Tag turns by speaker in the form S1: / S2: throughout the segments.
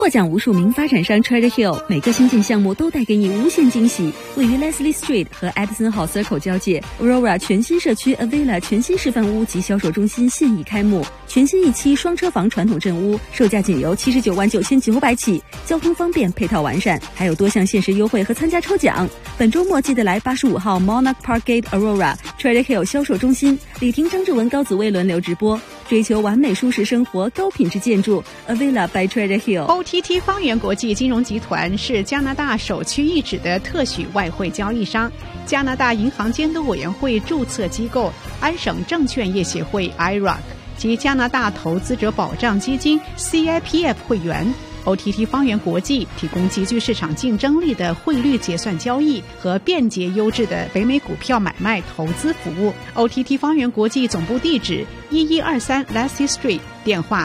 S1: 获奖无数名发展商 Treasure Hill 每个新建项目都带给你无限惊喜。位于 Leslie Street 和 Edison Hall Circle 交界 Aurora 全新社区 Avila 全新示范屋及销售中心现已开幕，全新一期双车房传统镇屋，售价仅由79万9900起，交通方便，配套完善，还有多项限时优惠和参加抽奖。本周末记得来85号 Monarch Park Gate Aurora Treasure Hill 销售中心，李婷、张志文、高子薇轮流直播，追求完美舒适生活，高品质建筑 Avila by Treasure Hill。OTT
S2: 方圆国际金融集团是加拿大首屈一指的特许外汇交易商，加拿大银行监督委员会注册机构，安省证券业协会 IROC 及加拿大投资者保障基金 CIPF 会员。OTT 方圆国际提供极具市场竞争力的汇率结算交易和便捷优质的北美股票买卖投资服务。OTT 方圆国际总部地址1123 Leslie Street， 电话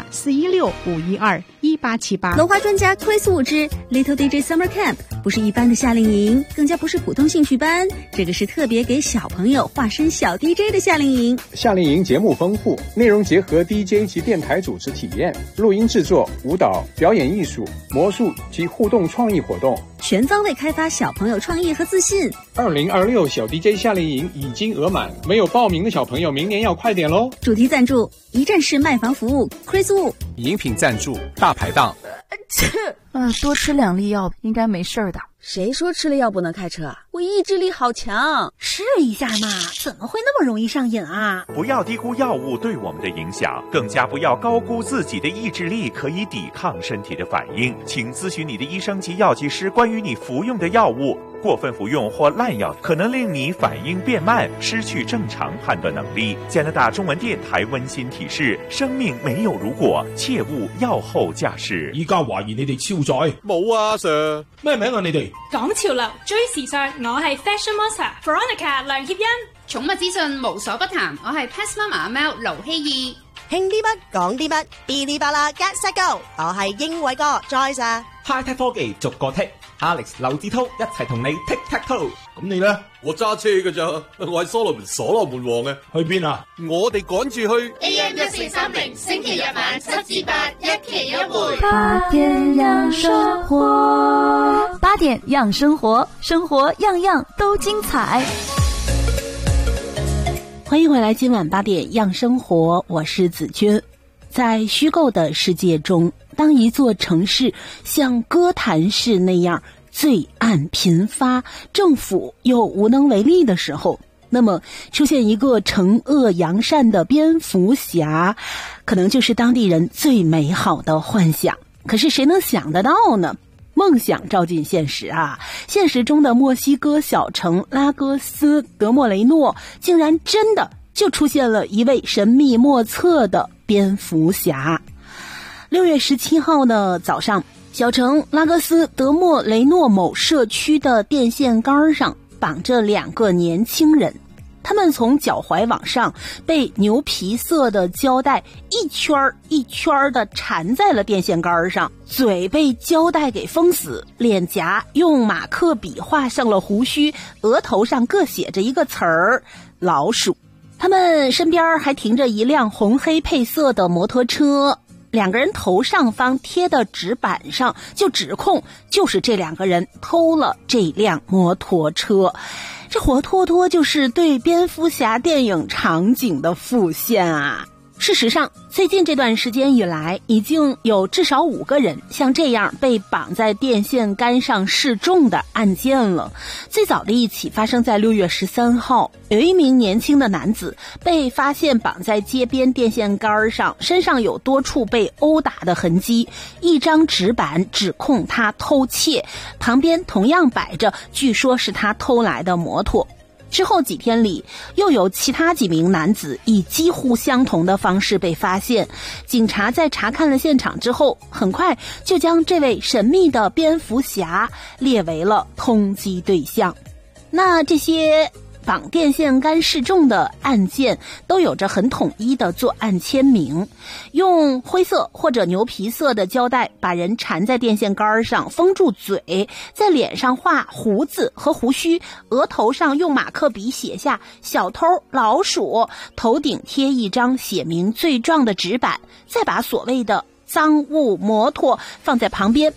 S2: 416-512-1878。
S1: 文化专家 Chris Wu 之 Little DJ Summer Camp 不是一般的夏令营，更加不是普通兴趣班，这个是特别给小朋友化身小 DJ 的夏令营。
S3: 夏令营节目丰富，内容结合 DJ 及电台主持体验、录音制作、舞蹈、表演艺术、魔术及互动创意活动，
S1: 全方位开发小朋友创意和自信。
S3: 2026小 DJ 夏令营已经额满，没有报名的小朋友明年要快点咯。
S1: 主题赞助一站式卖房服务 Chris Wu。
S4: 饮品赞助大排档。
S5: 多吃2粒药应该没事的。
S6: 谁说吃了药不能开车啊？我意志力好强。
S7: 试一下嘛，怎么会那么容易上瘾啊？
S8: 不要低估药物对我们的影响，更加不要高估自己的意志力可以抵抗身体的反应。请咨询你的医生及药剂师关于你服用的药物。过分服用或滥药可能令你反应变慢，失去正常判断能力。加拿大中文電台溫馨提示：生命沒有如果，切勿藥後駕駛。
S9: 依家懷疑你哋超載。
S10: 冇啊 Sir。
S9: 咩名啊你哋？
S11: 講潮流追時尚，我係 Fashion Monster Veronica 梁協欣。
S12: 寵物資訊無所不談，我係 Pet Mama 阿貓盧希義。
S13: 興啲乜講啲乜，嗶哩吧啦 Get Set Go， 我係英偉哥 Joyce 啊。
S14: High Tech 科技逐個剔 ，Alex 劉志滔一齊同你 Tic Tac Toe。
S9: 咁你咧？
S10: 我揸車㗎咋，我係所羅門王嘅。
S9: 去邊啊？
S10: 我哋趕住去
S15: AM1430，星期日晚7至8，一期一會。
S5: 8點養生活，8點養生活，生活樣樣都精彩。
S16: 欢迎回来，今晚8點樣生活，我是子君。在虛構的世界中，當一座城市像哥譚市那樣罪案頻發，政府又無能為力的時候，那麼出現一個懲惡揚善的蝙蝠俠，可能就是當地人最美好的幻想。可是誰能想得到呢？夢想照進現實啊！現實中的墨西哥小城拉戈斯德莫雷諾竟然真的就出現了一位神秘莫測的蝙蝠俠。6月17號呢早上，小城拉戈斯德莫雷諾某社區的電線桿上綁着2個年輕人，他們從腳踝往上被牛皮色的膠帶一圈一圈的纏在了電線桿上，嘴被膠帶給封死，臉頰用馬克筆畫上了鬍鬚，額頭上各寫着一個詞兒老鼠。他們身邊還停着一輛紅黑配色的摩托車，2個人頭上方貼的紙板上就指控就是這2個人偷了這輛摩托車。這活脫脫就是對蝙蝠俠電影場景的復現啊！事實上，最近這段時間以來，已經有至少5個人像這樣被綁在電線桿上示眾的案件了。最早的一起發生在6月13號，有一名年輕的男子被發現綁在街邊電線桿上，身上有多處被毆打的痕跡，一張紙板指控他偷竊，旁邊同樣擺着據說是他偷來的摩托。之後幾天裡，又有其他幾名男子以幾乎相同的方式被發現。警察在查看了現場之後，很快就將這位神秘的蝙蝠俠列為了通緝對象。那這些綁電線桿示眾的案件都有着很統一的作案簽名，用灰色或者牛皮色的膠帶把人纏在電線桿上，封住嘴，在臉上畫鬍子和鬍鬚，額頭上用馬克筆寫下小偷老鼠，頭頂貼一張寫明罪狀的紙板，再把所謂的赃物摩托放在旁边，